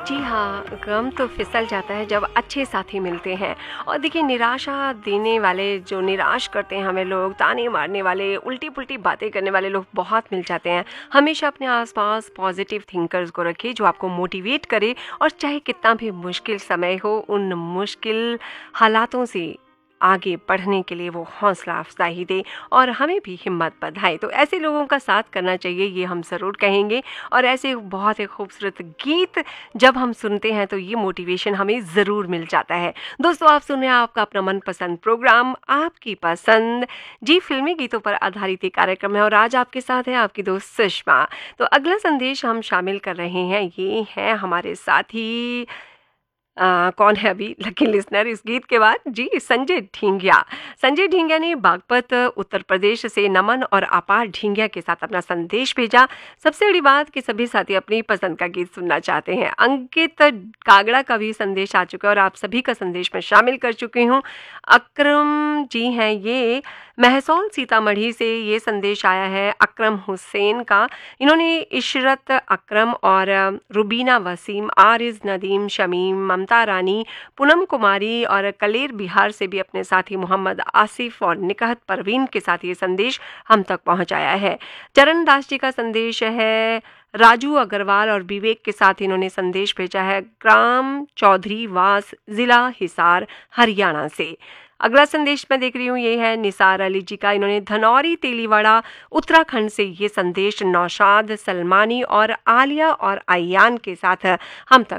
जी हाँ, गम तो फिसल जाता है जब अच्छे साथी मिलते हैं। और देखिए, निराशा देने वाले, जो निराश करते हैं हमें लोग, ताने मारने वाले, उल्टी-पुल्टी बातें करने वाले लोग बहुत मिल जाते हैं। हमेशा अपने आस-पास पॉजिटिव थिंकर्स को रखिए जो आपको मोटिवेट करे, और चाहे कितना भी मुश्किल समय हो, उन मुश्किल हालातों से आगे बढ़ने के लिए वो हौसला अफ़ज़ाई दे और हमें भी हिम्मत बंधाए। तो ऐसे लोगों का साथ करना चाहिए, ये हम ज़रूर कहेंगे। और ऐसे बहुत ही खूबसूरत गीत जब हम सुनते हैं तो ये मोटिवेशन हमें ज़रूर मिल जाता है। दोस्तों, आप सुन रहे हैं आपका अपना मनपसंद प्रोग्राम आपकी पसंद। जी, फ़िल्मी गीतों पर आधारित ये कार्यक्रम है और आज आपके साथ है आपकी दोस्त सुषमा। तो अगला संदेश हम शामिल कर रहे हैं, ये है हमारे साथी कौन है अभी लकी लिसनर इस गीत के बाद? जी, संजय ढींगिया। संजय ढींगिया ने बागपत उत्तर प्रदेश से नमन और अपार ढींगिया के साथ अपना संदेश भेजा। सबसे बड़ी बात कि सभी साथी अपनी पसंद का गीत सुनना चाहते हैं। अंकित कागड़ा का भी संदेश आ चुका है और आप सभी का संदेश मैं शामिल कर चुकी हूँ। अक्रम जी हैं ये, महसौल सीतामढ़ी से ये संदेश आया है अकरम हुसैन का। इन्होंने इशरत अकरम और रुबीना वसीम, आरिज नदीम, शमीम, ममता रानी, पूनम कुमारी और कलेर बिहार से भी अपने साथी मोहम्मद आसिफ और निकहत परवीन के साथ ये संदेश हम तक पहुंचाया है। चरण दास जी का संदेश है राजू अग्रवाल और विवेक के साथ इन्होंने संदेश भेजा है ग्राम चौधरी वास, जिला हिसार, हरियाणा से। अगला संदेश मैं देख रही हूँ, ये है निसार अली जी का। इन्होंने धनौरी तेलीवाड़ा उत्तराखंड से ये संदेश नौशाद सलमानी और आलिया और अयान के साथ हम तक